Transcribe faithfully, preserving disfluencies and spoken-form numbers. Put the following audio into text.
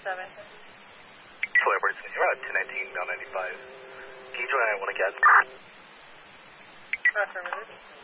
seven. Flare Birds, you're out two nineteen, Mount ninety-five. Can you join I one again? Affirmative.